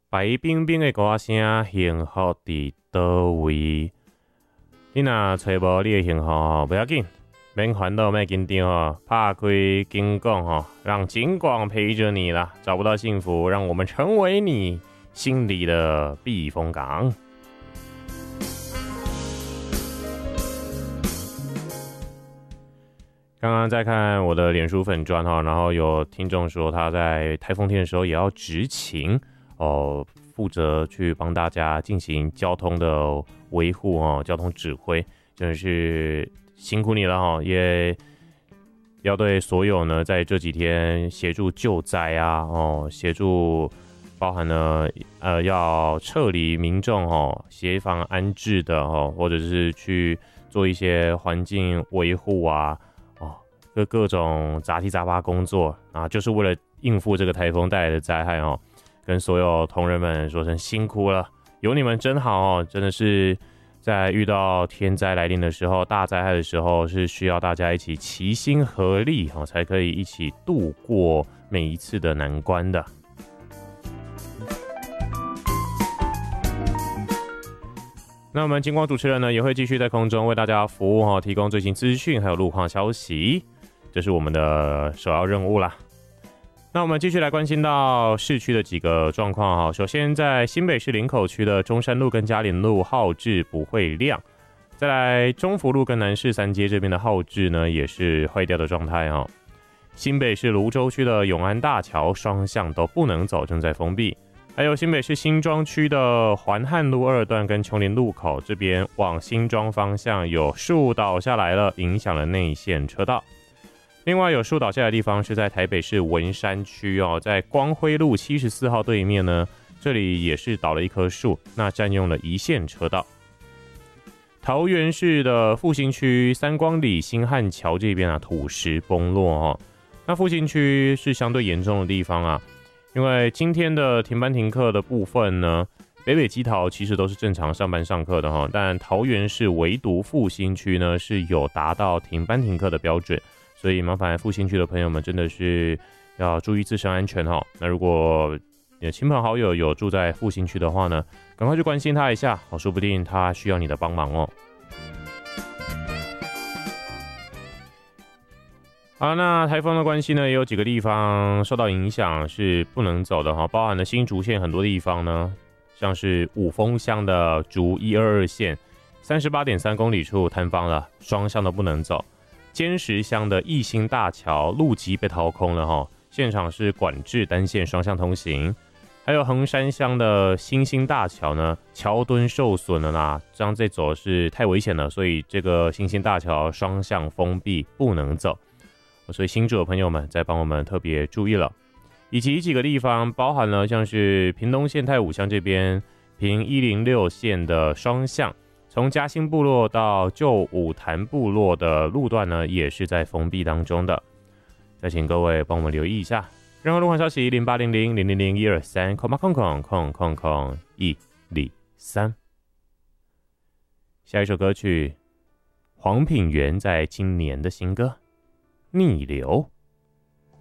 白冰冰的歌声，幸福伫倒位？你若找无你的幸福吼，不要紧，免烦恼，免紧张吼，拍开金广吼，让金广陪着你啦。找不到幸福，让我们成为你心里的避风港。刚刚在看我的脸书粉专哈，然后有听众说他在台风天的时候也要执勤哦，负责去帮大家进行交通的维护哦，交通指挥，真的是辛苦你了哈，也要对所有呢在这几天协助救灾啊哦，协助包含了要撤离民众哦，协防安置的哦，或者是去做一些环境维护啊。各种杂七杂八工作啊，就是为了应付这个台风带来的灾害哦。跟所有同仁们说声辛苦了，有你们真好哦！真的是在遇到天灾来临的时候、大灾害的时候，是需要大家一起齐心合力哦，才可以一起度过每一次的难关的。那我们金光主持人呢，也会继续在空中为大家服务哦，提供最新资讯还有路况消息。这是我们的首要任务啦。那我们继续来关心到市区的几个状况哈。首先在新北市林口区的中山路跟嘉联路号志不会亮，再来中福路跟南市三街这边的号志呢也是坏掉的状态哈。新北市芦洲区的永安大桥双向都不能走，正在封闭。还有新北市新庄区的环汉路2段跟琼林路口这边往新庄方向有树倒下来了，影响了内线车道。另外有树倒下的地方是在台北市文山区哦，在光辉路74号对面呢，这里也是倒了一棵树，那占用了一线车道。桃园市的复兴区三光里新汉桥这边啊，土石崩落哦，那复兴区是相对严重的地方啊，因为今天的停班停课的部分呢，北北基桃其实都是正常上班上课的哈，但桃园市唯独复兴区呢是有达到停班停课的标准。所以麻烦复兴区的朋友们真的是要注意自身安全哈。那如果你的亲朋好友有住在复兴区的话呢，赶快去关心他一下，说不定他需要你的帮忙哦。好，那台风的关系呢，也有几个地方受到影响是不能走的哈，包含了新竹县很多地方呢，像是五峰乡的竹122线38.3公里处坍方了，双向都不能走。尖石乡的义兴大桥路基被掏空了哈，现场是管制单线双向通行。还有横山乡的新兴大桥呢，桥墩受损了啦，这样再走是太危险了，所以这个新兴大桥双向封闭不能走。所以新竹的朋友们再帮我们特别注意了。以及几个地方包含了像是屏东县太武乡这边屏106线的双向。从嘉兴部落到旧五潭部落的路段呢，也是在封闭当中的。再请各位帮我们留意一下。任何路况消息0800000123，000-123。下一首歌曲，黄品源在今年的新歌《逆流》。